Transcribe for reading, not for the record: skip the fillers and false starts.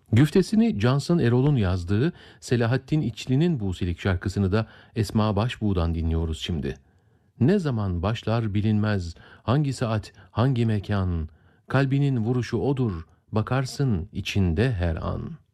Güftesini Cansın Erol'un yazdığı Selahattin İçli'nin Buselik şarkısını da Esma Başbuğ'dan dinliyoruz şimdi. Ne zaman başlar bilinmez, hangi saat, hangi mekan, kalbinin vuruşu odur, bakarsın içinde her an.